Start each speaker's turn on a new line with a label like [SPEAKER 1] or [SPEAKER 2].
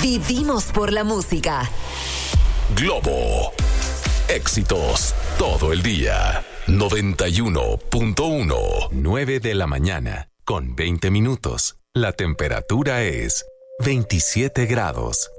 [SPEAKER 1] Vivimos por la música.
[SPEAKER 2] Globo. Éxitos todo el día. 91.1. 9 de la mañana, con 20 minutos. La temperatura es 27 grados.